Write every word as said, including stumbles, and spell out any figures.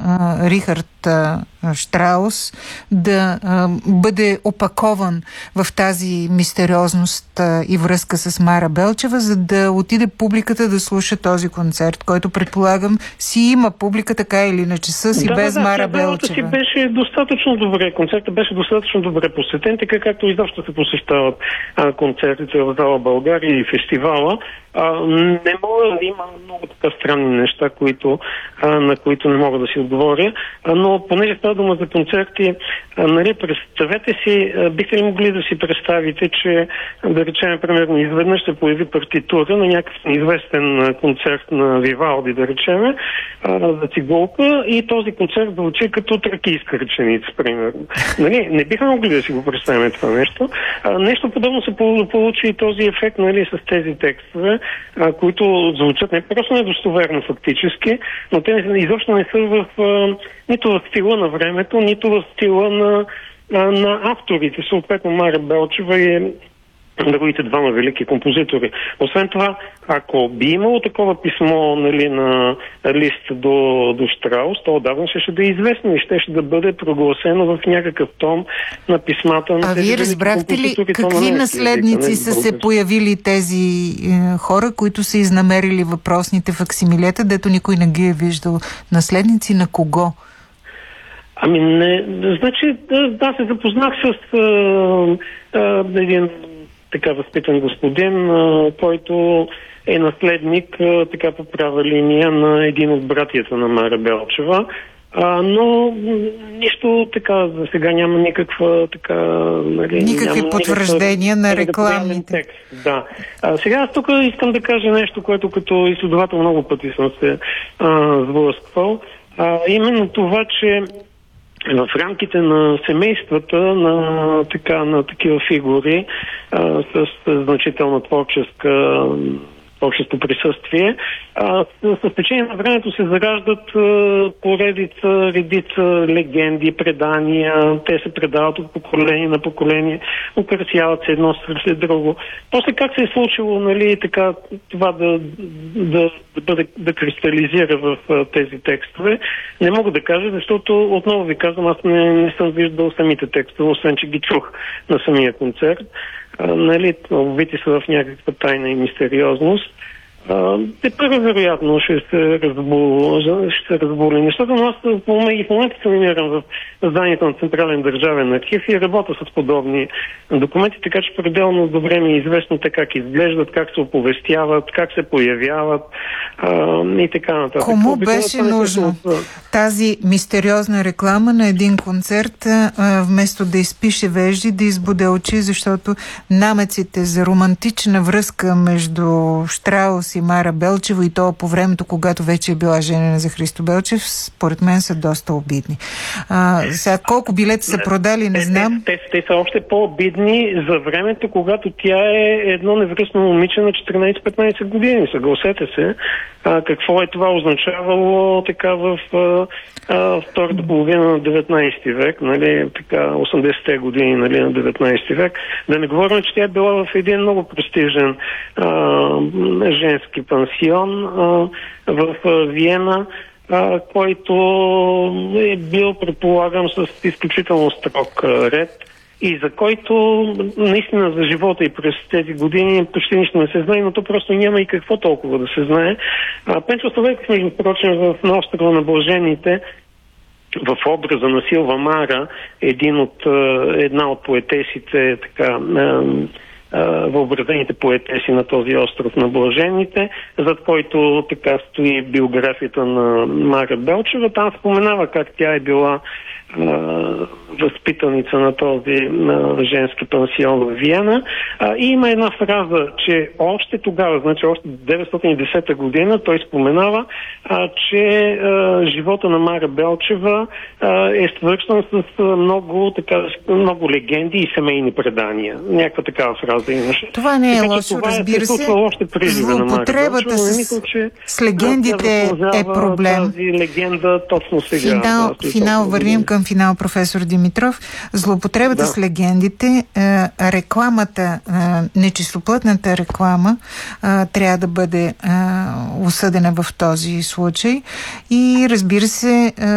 а, Рихард а, Штраус да а, бъде опакован в тази мистериозност а, и връзка с Мара Белчева, за да отиде публиката да слуша този концерт, който предполагам си има публика така или иначе с и да, без да, Мара да, Белчева. Си беше достатъчно добре. Концертът беше достатъчно добре посетен, така както изобщо се посещават а, концертите в зала България и фестивала. А, не мога, има много така странни неща, които, а, на които не мога да си отговоря, а, но понеже става дума за концерти, а, нали, представете си, а, бихте ли могли да си представите, че да речем, примерно, изведнъж се появи партитура на някакъв известен концерт на Вивалди, да речем, а, за цигулка и този концерт звучи като тракийска реченица, примерно. Нали, не бихме могли да си го представим това нещо. А, нещо подобно се получи и този ефект, нали, с тези текстове, а, които звучат не просто недостоверно фактически, но те изобщо не са в, а, нито в стила на времето, нито в стила на, а, на авторите, съответно Мара Белчева и другите двама велики композитори. Освен това, ако би имало такова писмо, нали, на лист до, до Штраус, то отдавна ще, ще да е известно и ще, ще да бъде прогласено в някакъв том на писмата на а тези вие разбрахте ли какви наследници езика, са се появили тези е, хора, които са изнамерили въпросните факсимилета, дето никой не ги е виждал? Наследници на кого? Ами не, значи, да, да се запознах с а, а, един така възпитан господин, а, който е наследник а, така по права линия на един от братията на Мара Белчева. А, но нищо така, за сега няма никаква така... Нали, никакви няма потвърждения никаква, на рекламите. Текст, да. А, сега аз тук искам да кажа нещо, което като изследовател много пъти съм се а, сблъсквал. А, именно това, че в рамките на семействата на, така, на такива фигури а, с, с значителна творческа творческо присъствие, а, с, с течение на времето се зараждат а, поредица, редица легенди, предания, те се предават от поколение на поколение, украсяват се едно след друго. После как се е случило, нали, така, това да, да, да бъде, да кристализира в а, тези текстове, не мога да кажа, защото отново ви казвам, аз не, не съм виждал самите текстове, освен че ги чух на самия концерт. А, нали, обвити са в някаква тайна и мистериозност. Те първо вероятно ще се разбули, ще се разбули нещата, но аз в момента, и в момента се намирам в зданието на Централен държавен архив и работя с подобни документи, така че пределно добре ми е известно те как изглеждат, как се оповестяват, как се появяват а, и така нататък. Кому беше нужно тази мистериозна реклама на един концерт, а, вместо да изпише вежди, да избуде очи, защото намеците за романтична връзка между Штраус и Мара Белчева и то по времето, когато вече е била женена за Христо Белчев, според мен са доста обидни. А, сега колко билети са продали, не знам. Те, те, те са още по-обидни за времето, когато тя е едно невръстно момиче на четиринайсет-петнайсет години. Съгласете се. А, какво е това означавало така в а, а, втората половина на деветнайсети век, нали, така осемдесетте години, нали, на деветнайсети век. Да не говорим, че тя е била в един много престижен а, женски пансион а, в а, Виена, а, който е бил, предполагам, с изключително строг а, ред и за който наистина за живота и през тези години почти нищо не се знае, но то просто няма и какво толкова да се знае. А, Пенчо Славейков, между прочим, в на острова на блажените, в образа на Силва Мара, един от, една от поетесите, така, въобразените поетеси на този остров на блажените, зад който така стои биографията на Мара Белчева. Там споменава как тя е била възпитаница на този на женски пансион в Виена. А, и има една фраза, че още тогава, значи още деветстотин и десета година, той споменава, а, че а, живота на Мара Белчева а, е свършен с а, много, така, много легенди и семейни предания. Някаква такава фраза имаше. Това не е така, лошо, разбира се. Злоупотребата с, с легендите е проблем. Тази легенда точно сега. Финал, да, финал вървим към финал, професор Димитров. Злоупотребата да. с легендите, е, рекламата, е, нечистоплътната реклама е, трябва да бъде е, осъдена в този случай и разбира се е,